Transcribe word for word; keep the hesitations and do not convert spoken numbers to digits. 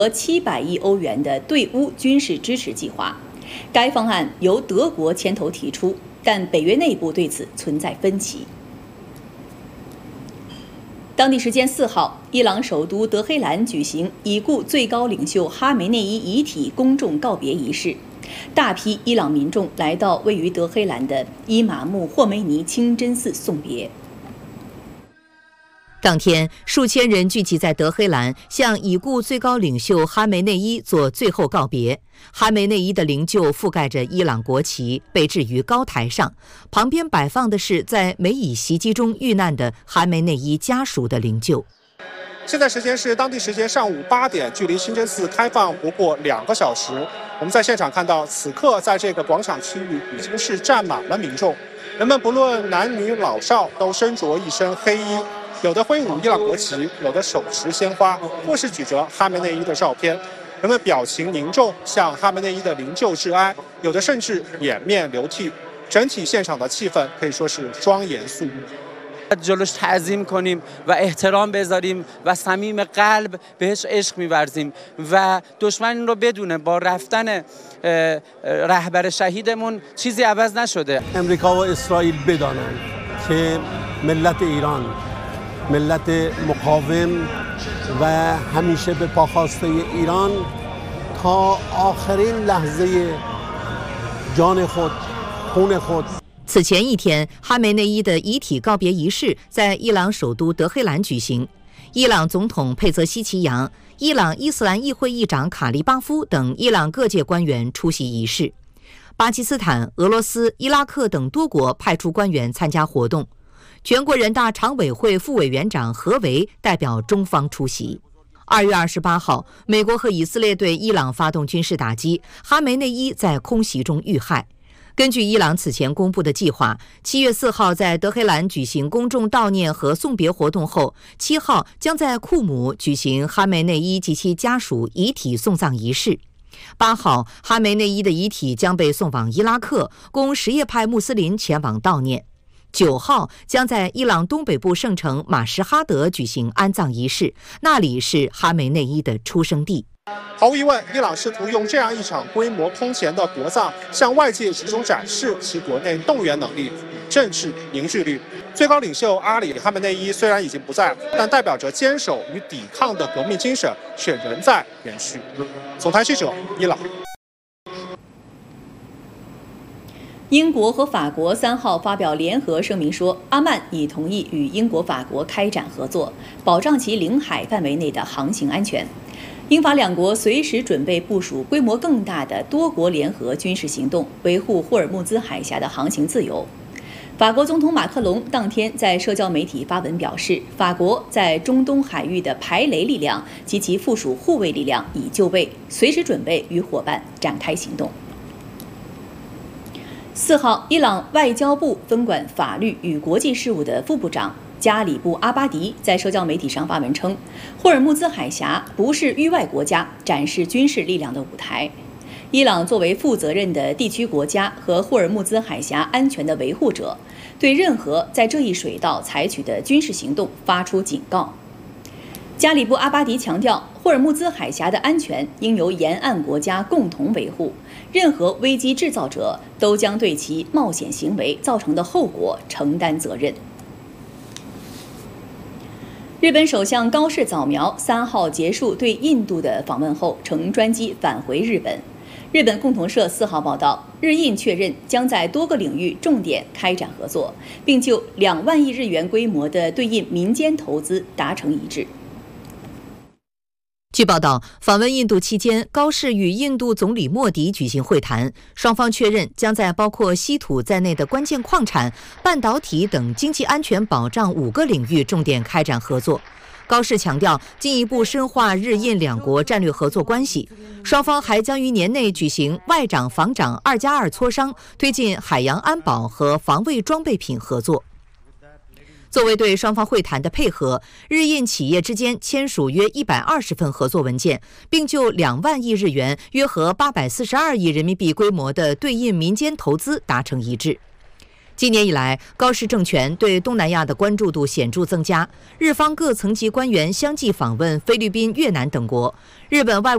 和七百亿欧元的对乌军事支持计划。该方案由德国牵头提出，但北约内部对此存在分歧。当地时间四号，伊朗首都德黑兰举行已故最高领袖哈梅内伊遗体公众告别仪式，大批伊朗民众来到位于德黑兰的伊玛目霍梅尼清真寺送别。 当天，数千人聚集在德黑兰，向已故最高领袖哈梅内伊做最后告别。哈梅内伊的灵柩覆盖着伊朗国旗，被置于高台上，旁边摆放的是在美以袭击中遇难的哈梅内伊家属的灵柩。 现在时间是当地时间上午八点，距离清真寺开放不过两个小时。我们在现场看到，此刻在这个广场区域已经是站满了民众，人们不论男女老少，都身着一身黑衣。有的挥舞伊朗国旗，有的手持鲜花，或是举着哈梅内伊的照片。人们表情凝重，向哈梅内伊的灵柩致哀，有的甚至掩面流涕。整体现场的气氛可以说是庄严肃穆。 جلوش تعظیم کنیم و احترام بذاریم و صمیم قلب بهش عشق می‌ورزیم و دشمن رو بدونه با رفتن رهبر شهیدمون چیزی عوض نشده. امریکا و اسرائیل بدانند که ملت ایران ملت مقاوم و همیشه به پاخواسته ایران تا آخرین لحظه جان خود خون خود。 此前一天，哈梅内伊的遗体告别仪式在伊朗首都德黑兰举行。伊朗总统佩泽西奇扬、伊朗伊斯兰议会议长卡利巴夫等伊朗各界官员出席仪式。巴基斯坦、俄罗斯、伊拉克等多国派出官员参加活动。全国人大常委会副委员长何为代表中方出席。二月二十八号，美国和以色列对伊朗发动军事打击，哈梅内伊在空袭中遇害。根据伊朗此前公布的计划，七月四号在德黑兰举行公众悼念和送别活动后，七号将在库姆举行哈梅内伊及其家属遗体送葬仪式。八号，哈梅内伊的遗体将被送往伊拉克，供什叶派穆斯林前往悼念。九号将在伊朗东北部圣城马什哈德举行安葬仪式，那里是哈梅内伊的出生地。 毫无疑问，伊朗试图用这样一场规模空前的国葬，向外界集中展示其国内动员能力、政治凝聚力。最高领袖阿里·哈梅内伊虽然已经不在，但代表着坚守与抵抗的革命精神却仍在延续。总台记者，伊朗。 英国和法国三号发表联合声明说，阿曼已同意与英国、法国开展合作，保障其领海范围内的航行安全。英法两国随时准备部署规模更大的多国联合军事行动，维护霍尔木兹海峡的航行自由。法国总统马克龙当天在社交媒体发文表示，法国在中东海域的排雷力量及其附属护卫力量已就位，随时准备与伙伴展开行动。四号，伊朗外交部分管法律与国际事务的副部长加里布阿巴迪在社交媒体上发文称，霍尔木兹海峡不是域外国家展示军事力量的舞台。伊朗作为负责任的地区国家和霍尔木兹海峡安全的维护者，对任何在这一水道采取的军事行动发出警告。加里布阿巴迪强调，霍尔木兹海峡的安全应由沿岸国家共同维护，任何危机制造者都将对其冒险行为造成的后果承担责任。日本首相高市早苗三号结束对印度的访问后，乘专机返回日本。日本共同社四号报道，日印确认将在多个领域重点开展合作，并就两万亿日元规模的对印民间投资达成一致。 据报道，访问印度期间，高市与印度总理莫迪举行会谈，双方确认将在包括稀土在内的关键矿产、半导体等经济安全保障五个领域重点开展合作。高市强调，进一步深化日印两国战略合作关系。双方还将于年内举行外长防长二加二磋商，推进海洋安保和防卫装备品合作。作为对双方会谈的配合，日印企业之间签署约一百二十份合作文件，并就两万亿日元（约合八百四十二亿人民币）规模的对印民间投资达成一致。今年以来，高市政权对东南亚的关注度显著增加，日方各层级官员相继访问菲律宾、越南等国。日本外务